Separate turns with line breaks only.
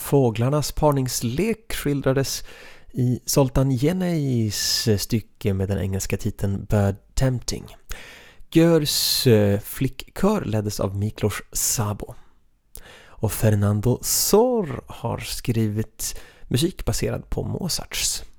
Fåglarnas parningslek skildrades i Zoltan Yenei's stycke med den engelska titeln Bird Tempting. Görs flickkör leddes av Miklos Sabo. Och Fernando Sor har skrivit musik baserad på Mozarts.